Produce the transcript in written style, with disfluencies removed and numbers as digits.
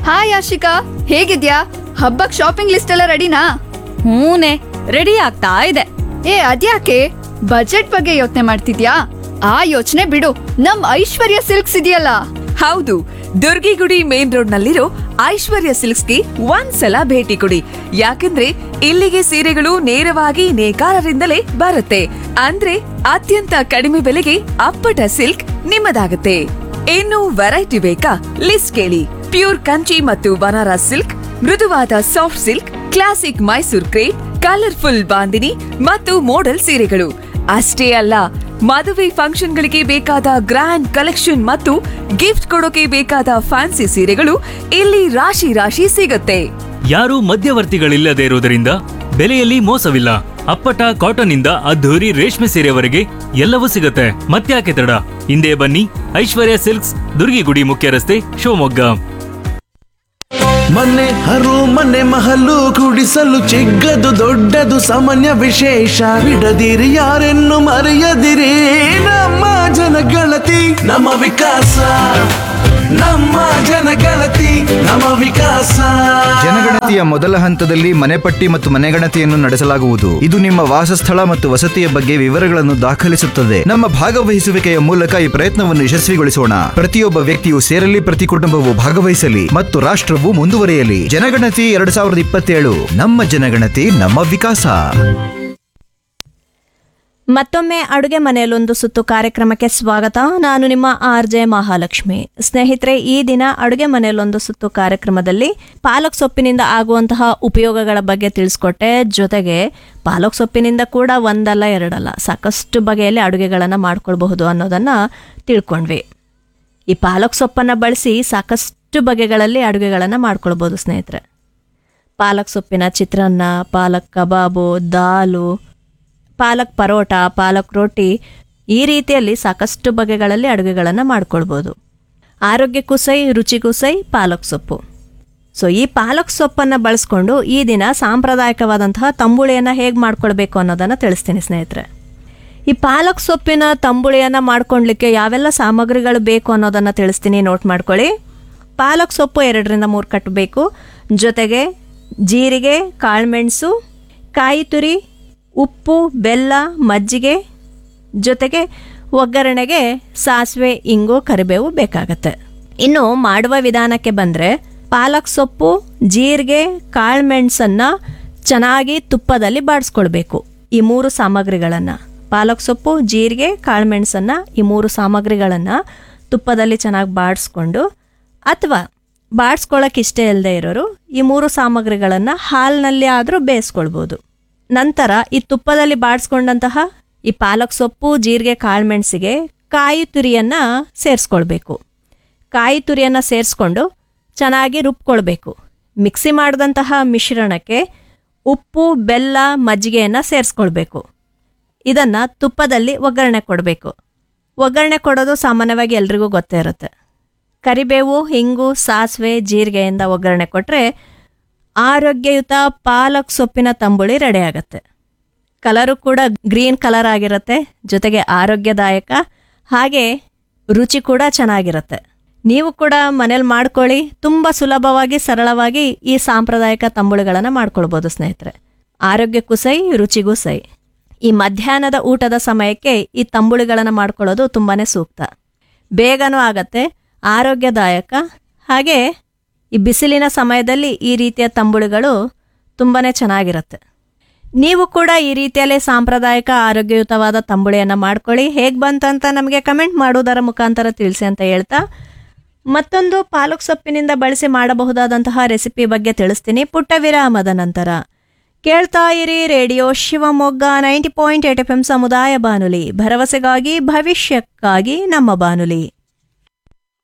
Hi Ashika, ಹೇಗಿದ್ಯಾ? ಹಬ್ಬಕ್ shopping list ಎಲ್ಲ ರೆಡಿನಾ? ಹೂನೆ, ರೆಡಿ ಆಗ್ತಾ ಇದೆ. ಅದ್ಯಾಕೆ ಬಜೆಟ್ ಬಗ್ಗೆ ಯೋಚನೆ ಮಾಡ್ತಿದ್ಯಾ? ಆ ಯೋಚನೆ ಬಿಡು, ನಮ್ ಐಶ್ವರ್ಯ ಸಿಲ್ಕ್ಸ್ ಇದೆಯಲ್ಲ. ಹೌದು, ದುರ್ಗಿಗುಡಿ ಮೇನ್ ರೋಡ್ ನಲ್ಲಿರೋ ಐಶ್ವರ್ಯ ಸಿಲ್ಕ್ಸ್ಗೆ ಒಂದ್ಸಲ ಭೇಟಿ ಕೊಡಿ. ಯಾಕಂದ್ರೆ ಇಲ್ಲಿಗೆ ಸೀರೆಗಳು ನೇರವಾಗಿ ನೇಕಾರರಿಂದಲೇ ಬರುತ್ತೆ. ಅಂದ್ರೆ ಅತ್ಯಂತ ಕಡಿಮೆ ಬೆಲೆಗೆ ಅಪ್ಪಟ ಸಿಲ್ಕ್ ನಿಮ್ಮದಾಗುತ್ತೆ. ಇನ್ನು ವೆರೈಟಿ ಬೇಕಾ? ಲಿಸ್ಟ್ ಕೇಳಿ. ಪ್ಯೂರ್ ಕಂಚಿ ಮತ್ತು ಬನಾರಸ್ ಸಿಲ್ಕ್, ಮೃದುವಾದ soft silk, classic Mysore crepe, colourful bandhani ಮತ್ತು ಮೋಡಲ್ ಸೀರೆಗಳು ಅಷ್ಟೇ ಅಲ್ಲ, ಮದುವೆ ಫಂಕ್ಷನ್ಗಳಿಗೆ ಬೇಕಾದ ಗ್ರ್ಯಾಂಡ್ ಕಲೆಕ್ಷನ್ ಮತ್ತು ಗಿಫ್ಟ್ ಕೊಡೋಕೆ ಬೇಕಾದ ಫ್ಯಾನ್ಸಿ ಸೀರೆಗಳು ಇಲ್ಲಿ ರಾಶಿ ರಾಶಿ ಸಿಗುತ್ತೆ. ಯಾರೂ ಮಧ್ಯವರ್ತಿಗಳಿಲ್ಲದೆ ಇರುವುದರಿಂದ ಬೆಲೆಯಲ್ಲಿ ಮೋಸವಿಲ್ಲ. ಅಪ್ಪಟ ಕಾಟನ್ ಇಂದ ಅದ್ಧೂರಿ ರೇಷ್ಮೆ ಸೀರೆವರೆಗೆ ಎಲ್ಲವೂ ಸಿಗುತ್ತೆ. ಮತ್ತ್ಯಾಕೆ ತಡ? ಹಿಂದೆ ಬನ್ನಿ, ಐಶ್ವರ್ಯ ಸಿಲ್ಕ್ಸ್, ದುರ್ಗಿಗುಡಿ ಮುಖ್ಯ ರಸ್ತೆ, ಶಿವಮೊಗ್ಗ. ಮನೆ ಮನೆ ಮಹಲು ಗುಡಿಸಲು ಚಿಕ್ಕದು ದೊಡ್ಡದು ಸಾಮಾನ್ಯ ವಿಶೇಷ. ಬಿಡದಿರಿ ಯಾರೆನ್ನು ಮರೆಯದಿರಿ, ನಮ್ಮ ಜನಗಣತಿ ನಮ್ಮ ವಿಕಾಸ, ನಮ್ಮ ಜನಗಣತಿ ನಮ್ಮ ವಿಕಾಸ. ಜನಗಣತಿಯ ಮೊದಲ ಹಂತದಲ್ಲಿ ಮನೆಪಟ್ಟಿ ಮತ್ತು ಮನೆಗಣತಿಯನ್ನು ನಡೆಸಲಾಗುವುದು. ಇದು ನಿಮ್ಮ ವಾಸಸ್ಥಳ ಮತ್ತು ವಸತಿಯ ಬಗ್ಗೆ ವಿವರಗಳನ್ನು ದಾಖಲಿಸುತ್ತದೆ. ನಮ್ಮ ಭಾಗವಹಿಸುವಿಕೆಯ ಮೂಲಕ ಈ ಪ್ರಯತ್ನವನ್ನು ಯಶಸ್ವಿಗೊಳಿಸೋಣ. ಪ್ರತಿಯೊಬ್ಬ ವ್ಯಕ್ತಿಯು ಸೇರಲಿ, ಪ್ರತಿ ಕುಟುಂಬವು ಭಾಗವಹಿಸಲಿ ಮತ್ತು ರಾಷ್ಟ್ರವು ಮುಂದುವರಿಯಲಿ. ಜನಗಣತಿ 2027, ನಮ್ಮ ಜನಗಣತಿ ನಮ್ಮ ವಿಕಾಸ. ಮತ್ತೊಮ್ಮೆ ಅಡುಗೆ ಮನೆಯಲ್ಲೊಂದು ಸುತ್ತು ಕಾರ್ಯಕ್ರಮಕ್ಕೆ ಸ್ವಾಗತ. ನಾನು ನಿಮ್ಮ RJ ಮಹಾಲಕ್ಷ್ಮಿ. ಸ್ನೇಹಿತರೆ, ಈ ದಿನ ಅಡುಗೆ ಮನೆಯಲ್ಲೊಂದು ಸುತ್ತು ಕಾರ್ಯಕ್ರಮದಲ್ಲಿ ಪಾಲಕ್ ಸೊಪ್ಪಿನಿಂದ ಆಗುವಂತಹ ಉಪಯೋಗಗಳ ಬಗ್ಗೆ ತಿಳಿಸ್ಕೊಟ್ಟೆ. ಜೊತೆಗೆ ಪಾಲಕ್ ಸೊಪ್ಪಿನಿಂದ ಕೂಡ ಒಂದಲ್ಲ ಎರಡಲ್ಲ ಸಾಕಷ್ಟು ಬಗೆಯಲ್ಲಿ ಅಡುಗೆಗಳನ್ನು ಮಾಡ್ಕೊಳ್ಬಹುದು ಅನ್ನೋದನ್ನು ತಿಳ್ಕೊಂಡ್ವಿ. ಈ ಪಾಲಕ್ ಸೊಪ್ಪನ್ನು ಬಳಸಿ ಸಾಕಷ್ಟು ಬಗೆಗಳಲ್ಲಿ ಅಡುಗೆಗಳನ್ನು ಮಾಡ್ಕೊಳ್ಬೋದು ಸ್ನೇಹಿತರೆ. ಪಾಲಕ್ ಸೊಪ್ಪಿನ ಚಿತ್ರಾನ್ನ, ಪಾಲಕ್ ಕಬಾಬು, ದಾಲು, ಪಾಲಕ್ ಪರೋಟ, ಪಾಲಕ್ ರೋಟಿ, ಈ ರೀತಿಯಲ್ಲಿ ಸಾಕಷ್ಟು ಬಗೆಗಳಲ್ಲಿ ಅಡುಗೆಗಳನ್ನು ಮಾಡ್ಕೊಳ್ಬೋದು. ಆರೋಗ್ಯಕ್ಕೂ ಸೈ, ರುಚಿಗೂ ಸೈ ಪಾಲಕ್ ಸೊಪ್ಪು. ಈ ಪಾಲಕ್ ಸೊಪ್ಪನ್ನು ಬಳಸ್ಕೊಂಡು ಈ ದಿನ ಸಾಂಪ್ರದಾಯಿಕವಾದಂತಹ ತಂಬುಳಿಯನ್ನು ಹೇಗೆ ಮಾಡ್ಕೊಳ್ಬೇಕು ಅನ್ನೋದನ್ನು ತಿಳಿಸ್ತೀನಿ ಸ್ನೇಹಿತರೆ. ಈ ಪಾಲಕ್ ಸೊಪ್ಪಿನ ತಂಬುಳಿಯನ್ನು ಮಾಡ್ಕೊಳ್ಲಿಕ್ಕೆ ಯಾವೆಲ್ಲ ಸಾಮಗ್ರಿಗಳು ಬೇಕು ಅನ್ನೋದನ್ನು ತಿಳಿಸ್ತೀನಿ, ನೋಟ್ ಮಾಡ್ಕೊಳ್ಳಿ. ಪಾಲಕ್ ಸೊಪ್ಪು 2-3 ಕಟ್ಟು ಬೇಕು. ಜೊತೆಗೆ ಜೀರಿಗೆ, ಕಾಳುಮೆಣಸು, ಕಾಯಿ ತುರಿ, ಉಪ್ಪು, ಬೆಲ್ಲ, ಮಜ್ಜಿಗೆ, ಜೊತೆಗೆ ಒಗ್ಗರಣೆಗೆ ಸಾಸಿವೆ, ಇಂಗು, ಕರಿಬೇವು ಬೇಕಾಗತ್ತೆ. ಇನ್ನು ಮಾಡುವ ವಿಧಾನಕ್ಕೆ ಬಂದರೆ, ಪಾಲಕ್ ಸೊಪ್ಪು, ಜೀರಿಗೆ, ಕಾಳುಮೆಣಸನ್ನು ಚೆನ್ನಾಗಿ ತುಪ್ಪದಲ್ಲಿ ಬಾಡಿಸ್ಕೊಳ್ಬೇಕು. ಈ 3 ಸಾಮಗ್ರಿಗಳನ್ನು, ಪಾಲಕ್ ಸೊಪ್ಪು, ಜೀರಿಗೆ, ಕಾಳುಮೆಣಸನ್ನು, ಈ 3 ಸಾಮಗ್ರಿಗಳನ್ನು ತುಪ್ಪದಲ್ಲಿ ಚೆನ್ನಾಗಿ ಬಾಡಿಸ್ಕೊಂಡು, ಅಥವಾ ಬಾಡಿಸ್ಕೊಳ್ಳೋಕೆ ಇಷ್ಟ ಇಲ್ಲದೆ ಇರೋರು ಈ 3 ಸಾಮಗ್ರಿಗಳನ್ನು ಹಾಲಿನಲ್ಲಿ ಆದರೂ ಬೇಯಿಸ್ಕೊಳ್ಬೋದು. ನಂತರ ಈ ತುಪ್ಪದಲ್ಲಿ ಬಾಡಿಸ್ಕೊಂಡಂತಹ ಈ ಪಾಲಕ್ ಸೊಪ್ಪು, ಜೀರಿಗೆ, ಕಾಳುಮೆಣಸಿಗೆ ಕಾಯಿ ತುರಿಯನ್ನು ಸೇರಿಸ್ಕೊಳ್ಬೇಕು. ಕಾಯಿ ತುರಿಯನ್ನು ಸೇರಿಸ್ಕೊಂಡು ಚೆನ್ನಾಗಿ ರುಬ್ಕೊಳ್ಬೇಕು. ಮಿಕ್ಸಿ ಮಾಡಿದಂತಹ ಮಿಶ್ರಣಕ್ಕೆ ಉಪ್ಪು, ಬೆಲ್ಲ, ಮಜ್ಜಿಗೆಯನ್ನು ಸೇರಿಸ್ಕೊಳ್ಬೇಕು. ಇದನ್ನು ತುಪ್ಪದಲ್ಲಿ ಒಗ್ಗರಣೆ ಕೊಡಬೇಕು. ಒಗ್ಗರಣೆ ಕೊಡೋದು ಸಾಮಾನ್ಯವಾಗಿ ಎಲ್ರಿಗೂ ಗೊತ್ತೇ ಇರುತ್ತೆ. ಕರಿಬೇವು, ಹಿಂಗು, ಸಾಸಿವೆ, ಜೀರಿಗೆಯಿಂದ ಒಗ್ಗರಣೆ ಕೊಟ್ಟರೆ ಆರೋಗ್ಯಯುತ ಪಾಲಕ್ ಸೊಪ್ಪಿನ ತಂಬುಳಿ ರೆಡಿ ಆಗುತ್ತೆ. ಕಲರು ಕೂಡ ಗ್ರೀನ್ ಕಲರ್ ಆಗಿರುತ್ತೆ. ಜೊತೆಗೆ ಆರೋಗ್ಯದಾಯಕ, ಹಾಗೆ ರುಚಿ ಕೂಡ ಚೆನ್ನಾಗಿರುತ್ತೆ. ನೀವು ಕೂಡ ಮನೇಲಿ ಮಾಡ್ಕೊಳ್ಳಿ. ತುಂಬ ಸುಲಭವಾಗಿ, ಸರಳವಾಗಿ ಈ ಸಾಂಪ್ರದಾಯಿಕ ತಂಬುಳಿಗಳನ್ನು ಮಾಡ್ಕೊಳ್ಬೋದು ಸ್ನೇಹಿತರೆ. ಆರೋಗ್ಯಕ್ಕೂ ಸೈ, ರುಚಿಗೂ ಸೈ. ಈ ಮಧ್ಯಾಹ್ನದ ಊಟದ ಸಮಯಕ್ಕೆ ಈ ತಂಬುಳಿಗಳನ್ನು ಮಾಡ್ಕೊಳ್ಳೋದು ತುಂಬಾ ಸೂಕ್ತ. ಬೇಗನೂ ಆಗತ್ತೆ, ಆರೋಗ್ಯದಾಯಕ, ಹಾಗೆ ಈ ಬಿಸಿಲಿನ ಸಮಯದಲ್ಲಿ ಈ ರೀತಿಯ ತಂಬುಳಿಗಳು ತುಂಬಾ ಚೆನ್ನಾಗಿರುತ್ತೆ. ನೀವು ಕೂಡ ಈ ರೀತಿಯಲ್ಲೇ ಸಾಂಪ್ರದಾಯಿಕ ಆರೋಗ್ಯಯುತವಾದ ತಂಬುಳಿಯನ್ನು ಮಾಡ್ಕೊಳ್ಳಿ. ಹೇಗೆ ಬಂತಂತ ನಮಗೆ ಕಮೆಂಟ್ ಮಾಡೋದರ ಮುಖಾಂತರ ತಿಳಿಸಿ ಅಂತ ಹೇಳ್ತಾ, ಮತ್ತೊಂದು ಪಾಲಕ್ ಸೊಪ್ಪಿನಿಂದ ಬಳಸಿ ಮಾಡಬಹುದಾದಂತಹ ರೆಸಿಪಿ ಬಗ್ಗೆ ತಿಳಿಸ್ತೀನಿ ಪುಟ್ಟ ವಿರಾಮದ ನಂತರ. ಕೇಳ್ತಾ ಇರಿ ರೇಡಿಯೋ ಶಿವಮೊಗ್ಗ 90.8 FM ಸಮುದಾಯ ಬಾನುಲಿ, ಭರವಸೆಗಾಗಿ ಭವಿಷ್ಯಕ್ಕಾಗಿ ನಮ್ಮ ಬಾನುಲಿ.